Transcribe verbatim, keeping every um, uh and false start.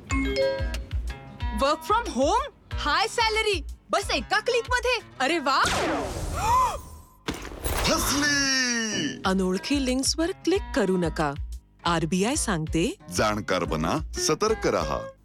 Work from home, high salary, बस एका click मध्ये. अरे वा. फसली. अनोळखी लिंक्सवर क्लिक करू नका. आरबीआय सांगते, जाणकार बना, सतर्क रहा.